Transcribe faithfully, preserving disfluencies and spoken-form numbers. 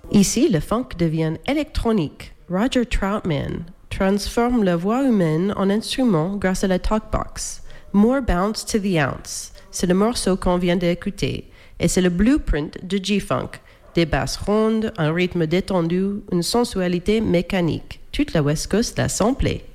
Ici, le funk devient électronique. Roger Troutman transforme la voix humaine en instrument grâce à la talkbox. More bounce to the ounce. C'est le morceau qu'on vient d'écouter. Et c'est le blueprint de G-Funk. Des basses rondes, un rythme détendu, une sensualité mécanique. Toute la West Coast l'a samplé.